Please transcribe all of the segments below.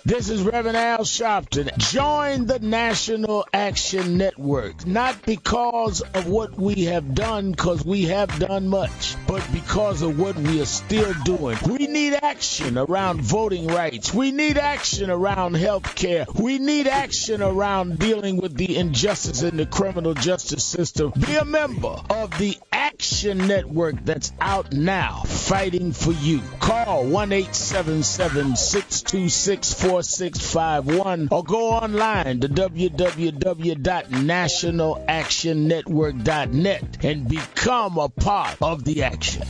This is Reverend Al Sharpton. Join the National Action Network, not because of what we have done, because we have done much, but because of what we are still doing. We need action around voting rights. We need action around health care. We need action around dealing with the injustice in the criminal justice system. Be a member of the Action Network that's out now, fighting for you. Call 1-877-626-4651 or go online to www.nationalactionnetwork.net and become a part of the action.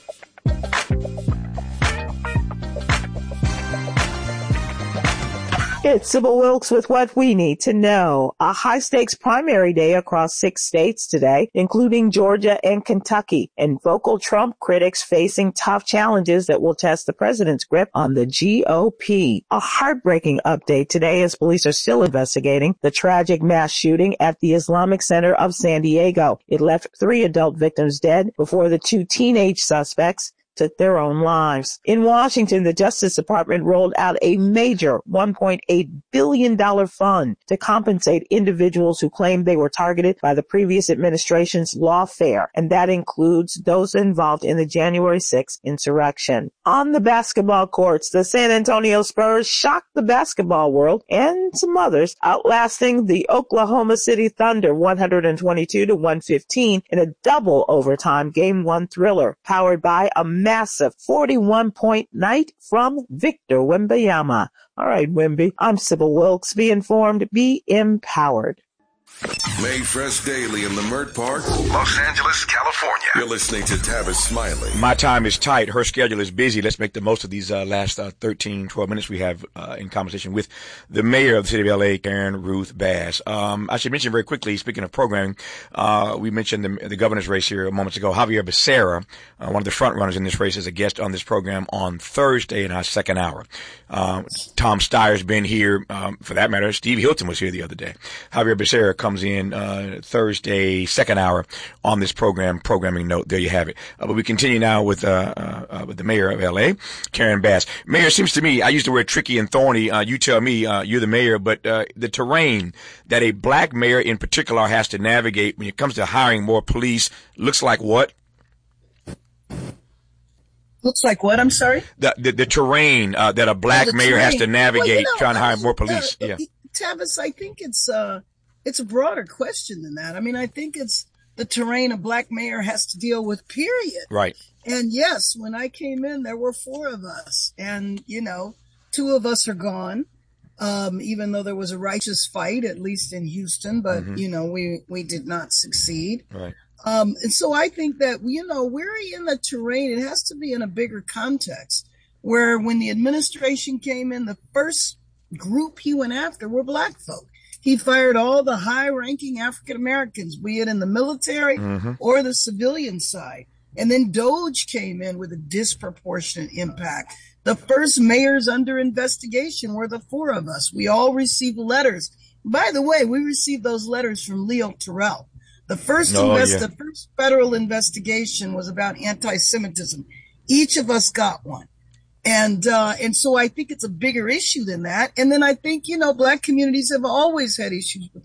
It's Sybil Wilkes with what we need to know. A high-stakes primary day across 6 states today, including Georgia and Kentucky, and vocal Trump critics facing tough challenges that will test the president's grip on the GOP. A heartbreaking update today as police are still investigating the tragic mass shooting at the Islamic Center of San Diego. It left 3 adult victims dead before the 2 teenage suspects took their own lives. In Washington, the Justice Department rolled out a major $1.8 billion fund to compensate individuals who claimed they were targeted by the previous administration's lawfare, and that includes those involved in the January 6th insurrection. On the basketball courts, the San Antonio Spurs shocked the basketball world and some others, outlasting the Oklahoma City Thunder 122-115 in a double overtime Game 1 thriller, powered by a massive 41-point night from Victor Wembanyama. All right, Wemby. I'm Sybil Wilkes. Be informed, be empowered. Made fresh daily in Leimert Park, Los Angeles, California. You're listening to Tavis Smiley. My time is tight. Her schedule is busy. Let's make the most of these last 13, 12 minutes we have in conversation with the mayor of the city of L.A., Karen Ruth Bass. I should mention very quickly, speaking of programming, we mentioned the governor's race here moments ago. Javier Becerra, one of the front runners in this race, is a guest on this program on Thursday in our second hour. Tom Steyer's been here. For that matter, Steve Hilton was here the other day. Javier Becerra comes in Thursday, second hour on this programming note. There you have it. But we continue now with the mayor of L.A., Karen Bass. Mayor, seems to me, I use the word tricky and thorny. You tell me, you're the mayor, but the terrain that a black mayor in particular has to navigate when it comes to hiring more police looks like what? Looks like what? I'm sorry? The terrain that a black mayor has to navigate trying to hire more police. Yeah. Tavis, I think it's a broader question than that. I mean, I think it's the terrain a black mayor has to deal with, period. Right. And yes, when I came in, there were 4 of us. And, 2 of us are gone, even though there was a righteous fight, at least in Houston. But, we did not succeed. Right. And so I think that, we're in the terrain. It has to be in a bigger context where when the administration came in, the first group he went after were black folk. He fired all the high-ranking African Americans, be it in the military or the civilian side. And then DOJ came in with a disproportionate impact. The first mayors under investigation were the 4 of us. We all received letters. By the way, we received those letters from Leo Terrell. The first the first federal investigation was about anti-Semitism. Each of us got one. And so I think it's a bigger issue than that. And then I think, black communities have always had issues with